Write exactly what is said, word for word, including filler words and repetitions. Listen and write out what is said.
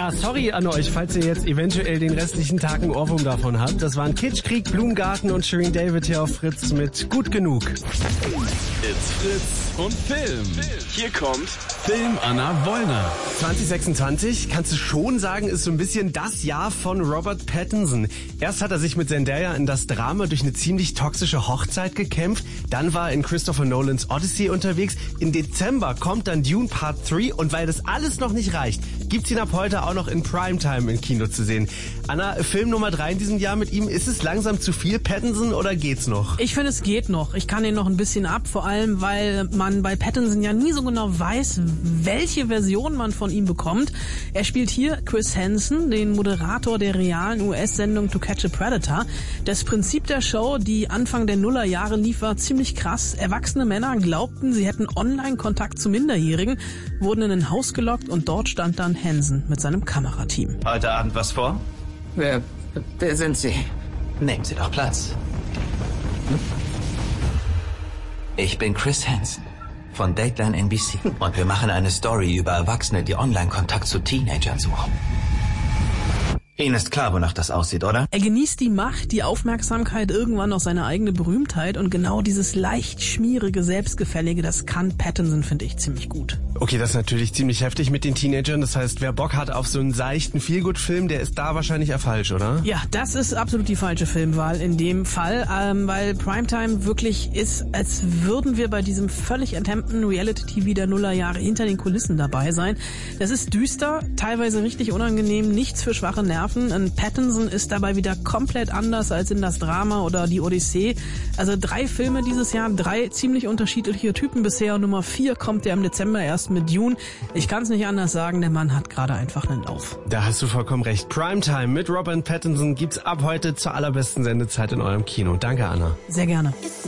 Ja, sorry an euch, falls ihr jetzt eventuell den restlichen Tag einen Ohrwurm davon habt. Das waren Kitschkrieg, Blumengarten und Shirin David hier auf Fritz mit Gut genug. It's Fritz und Film. Hier kommt Film Anna Wollner. zwanzig sechsundzwanzig, kannst du schon sagen, ist so ein bisschen das Jahr von Robert Pattinson. Erst hat er sich mit Zendaya in das Drama durch eine ziemlich toxische Hochzeit gekämpft. Dann war er in Christopher Nolans Odyssey unterwegs. Im Dezember kommt dann Dune Part drei. Und weil das alles noch nicht reicht, gibt's ihn ab heute auch noch in Primetime im Kino zu sehen. Anna, Film Nummer drei in diesem Jahr mit ihm. Ist es langsam zu viel Pattinson oder geht's noch? Ich finde, es geht noch. Ich kann ihn noch ein bisschen ab, vor allem, weil man bei Pattinson ja nie so genau weiß, welche Version man von ihm bekommt. Er spielt hier Chris Hansen, den Moderator der realen U S-Sendung To Catch a Predator. Das Prinzip der Show, die Anfang der Nullerjahre lief, war ziemlich krass. Erwachsene Männer glaubten, sie hätten Online-Kontakt zu Minderjährigen, wurden in ein Haus gelockt und dort stand dann Hansen mit seinem Kamerateam. Heute Abend was vor? Wer, wer sind Sie? Nehmen Sie doch Platz. Ich bin Chris Hansen von Dateline N B C und wir machen eine Story über Erwachsene, die Online-Kontakt zu Teenagern suchen. Ihnen ist klar, wonach das aussieht, oder? Er genießt die Macht, die Aufmerksamkeit, irgendwann auch seine eigene Berühmtheit und genau dieses leicht schmierige, selbstgefällige, das kann Pattinson, finde ich, ziemlich gut. Okay, das ist natürlich ziemlich heftig mit den Teenagern. Das heißt, wer Bock hat auf so einen seichten Feelgood-Film, der ist da wahrscheinlich eher falsch, oder? Ja, das ist absolut die falsche Filmwahl in dem Fall, ähm, weil Primetime wirklich ist, als würden wir bei diesem völlig enthemmten Reality-T V der Nullerjahre hinter den Kulissen dabei sein. Das ist düster, teilweise richtig unangenehm, nichts für schwache Nerven. Und Pattinson ist dabei wieder komplett anders als in das Drama oder die Odyssee. Also drei Filme dieses Jahr, drei ziemlich unterschiedliche Typen bisher. Und Nummer vier kommt ja im Dezember erst mit Dune. Ich kann es nicht anders sagen, der Mann hat gerade einfach einen Lauf. Da hast du vollkommen recht. Primetime mit Robert Pattinson gibt's ab heute zur allerbesten Sendezeit in eurem Kino. Danke, Anna. Sehr gerne.